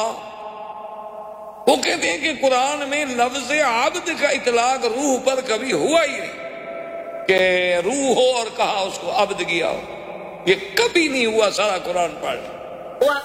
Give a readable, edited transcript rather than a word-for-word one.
वो कहते हैं कि कुरान में लफ्ज़ आब्द का इतलाक रूह पर कभी हुआ ही नहीं कि रूह हो और कहा उसको अब्द किया हो, ये कभी नहीं हुआ। सारा कुरान पढ़